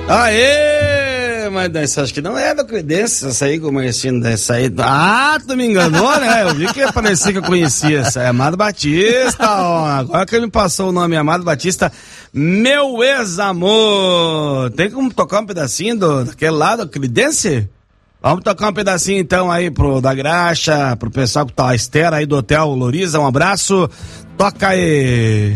Aê! Mas essa acho que não é da Credense, essa aí, conhecendo essa aí. Ah, tu me enganou, né? Eu vi que parecia que eu conhecia essa. É Amado Batista, ó. Agora que ele me passou o nome, Amado Batista, meu ex-amor. Tem como tocar um pedacinho daquele lado, Credense? Vamos tocar um pedacinho então aí pro da Graxa, pro pessoal que tá à espera aí do Hotel Loriza, um abraço. Toca aí.